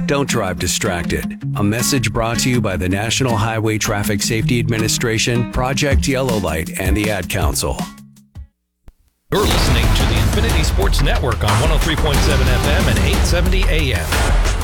Don't drive distracted. A message brought to you by the National Highway Traffic Safety Administration, Project Yellow Light, and the Ad Council. You're listening to the Infinity Sports Network on 103.7 FM and 870 AM.